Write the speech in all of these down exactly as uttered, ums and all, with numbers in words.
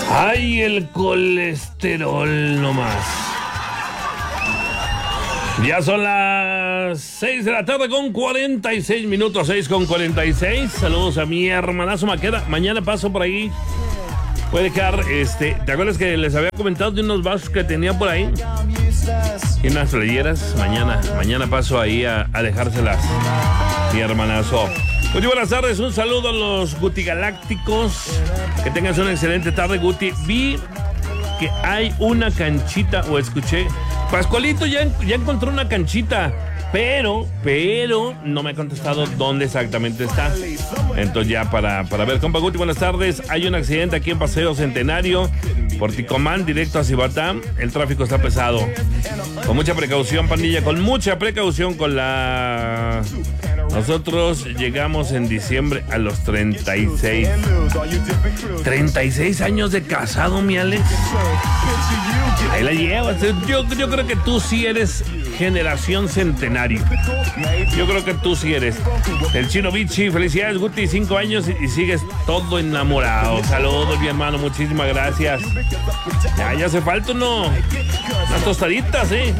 Ay, el colesterol nomás. Ya son las seis de la tarde con cuarenta y seis minutos, seis con cuarenta y seis. Saludos a mi hermanazo Maqueda. Mañana paso por ahí. Puede dejar, este, ¿te acuerdas que les había comentado de unos vasos que tenía por ahí? Y unas playeras. Mañana, mañana paso ahí a, a dejárselas, mi hermanazo. Muy buenas tardes, un saludo a los Guti Galácticos. Que tengas una excelente tarde, Guti. Vi que hay una canchita, o escuché. Pascualito ya, ya encontró una canchita, pero, pero no me ha contestado dónde exactamente está. Entonces ya para, para ver, compa Guti, buenas tardes. Hay un accidente aquí en Paseo Centenario, por Ticomán, directo a Cibatá. El tráfico está pesado. Con mucha precaución, pandilla, con mucha precaución con la... Nosotros llegamos en diciembre a los treinta y seis. treinta y seis años de casado, mi Alex. Ahí la llevas. Yo, yo creo que tú sí eres generación centenario. Yo creo que tú sí eres. El Chino Bichi, felicidades, Guti, cinco años y, y sigues todo enamorado. Saludos, mi hermano, muchísimas gracias. Ya, ya hace falta uno. Unas tostaditas, ¿eh?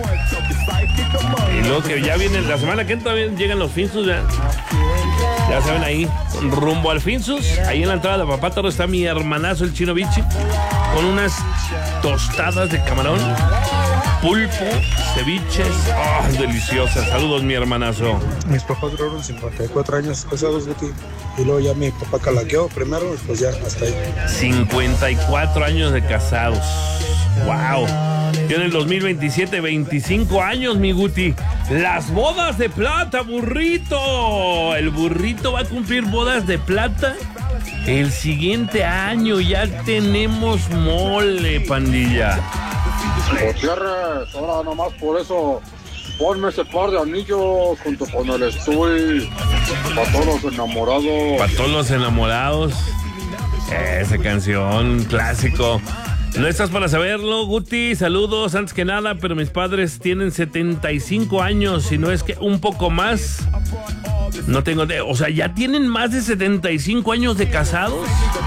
Y luego que ya viene, la semana que entra llegan los Finsus, ¿ya? Ya saben, ahí, rumbo al Finsus, ahí en la entrada de Papátaro está mi hermanazo, el Chino Bichi, con unas tostadas de camarón, pulpo, ceviches, ¡oh, deliciosas! Saludos, mi hermanazo. Mis papás duraron cincuenta y cuatro años casados, Guti, y luego ya mi papá calaqueó primero, pues ya hasta ahí. cincuenta y cuatro años de casados. ¡Wow! Yo en el dos mil veintisiete, veinticinco años, mi Guti. Las bodas de plata, burrito. El burrito va a cumplir bodas de plata el siguiente año. Ya tenemos mole, pandilla. Gutiérrez, ahora nomás por eso ponme ese par de anillos junto con el estuy para todos los enamorados. Para todos los enamorados. Esa canción, clásico. No estás para saberlo, Guti. Saludos, antes que nada, pero mis padres tienen setenta y cinco años, si no es que un poco más. No tengo de... O sea, ¿ya tienen más de setenta y cinco años de casados?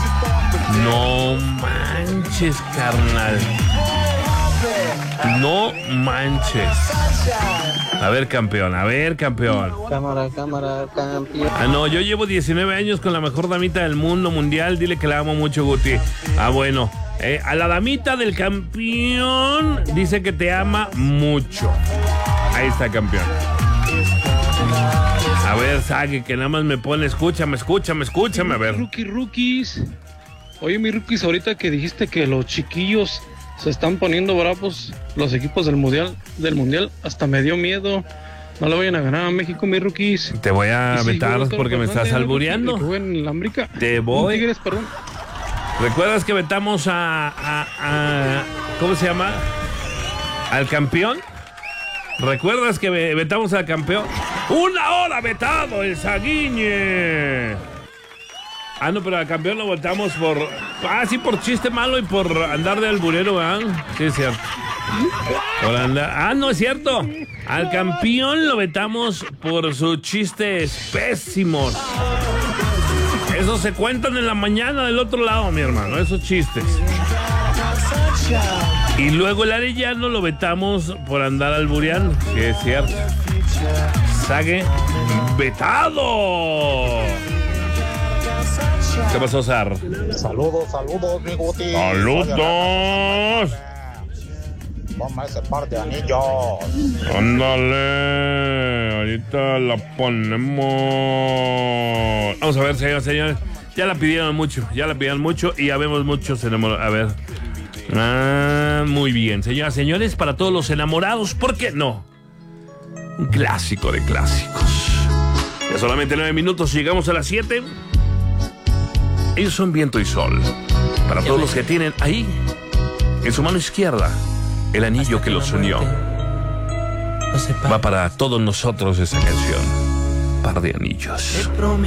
No manches, carnal. No manches. A ver, campeón, a ver, campeón. Cámara, cámara, campeón. Ah, no, yo llevo diecinueve años con la mejor damita del mundo mundial. Dile que la amo mucho, Guti. Ah, bueno. Eh, a la damita del campeón dice que te ama mucho. Ahí está, campeón. A ver, Sague, que nada más me pone, escúchame, escúchame, escúchame, a ver. Rookie, rookies. Oye, mi rookies, ahorita que dijiste que los chiquillos se están poniendo bravos, los equipos del mundial, del mundial, hasta me dio miedo. No le vayan a ganar a México, mi rookies. Te voy a Y vetar si porque me estás albureando. Que en la América. Te voy. Tigres, perdón. ¿Recuerdas que vetamos a, a, a... ¿Cómo se llama? ¿Al campeón? ¿Recuerdas que vetamos al campeón? ¡Una hora vetado el Saguiñe! Ah, no, pero al campeón lo votamos por... Ah, sí, por chiste malo y por andar de alburero, ¿verdad? Sí, es cierto. Por andar... Ah, no, es cierto. Al campeón lo vetamos por sus chistes pésimos. Esos se cuentan en la mañana del otro lado, mi hermano, esos chistes. Y luego el Arellano lo vetamos por andar albureando. Sí, es cierto. Sague, vetado. ¿Qué pasó, Sar? Saludos, saludos, mi Guti. ¡Saludos! Ponme ese par de anillos. Ándale, ahorita la ponemos. Vamos a ver, señores, señores. Ya la pidieron mucho, ya la pidieron mucho y ya vemos muchos enamorados. A ver. Ah, muy bien, señoras, señores, para todos los enamorados, ¿por qué no? Un clásico de clásicos. Ya solamente nueve minutos, llegamos a las siete. Ellos son viento y sol. Para todos los que tienen ahí, en su mano izquierda, el anillo que los unió. Va para todos nosotros esa canción. Par de anillos.